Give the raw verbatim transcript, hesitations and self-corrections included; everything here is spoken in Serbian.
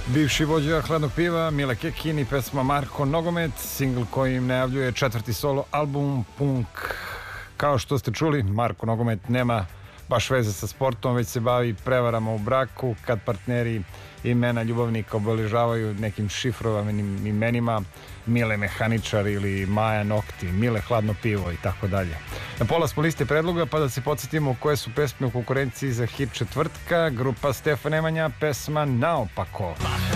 Bivši vođa Hladnog piva Mile Kekin i pesma Marko Nogomet, singl koji im najavljuje četvrti solo album Punk. Kao što ste čuli, Marko Nogomet nema baš veze sa sportom, već se bavi prevarama u braku kad partneri imena ljubavnika obeležavaju nekim šifrovanim imenima, Mile Mehaničar ili Maja Nokti, Mile Hladno pivo i tako dalje. Na pola smo liste predloga, pa da se podsjetimo koje su pesme u konkurenciji za hit četvrtka. Grupa Stefan Nemanja, pesma Naopako.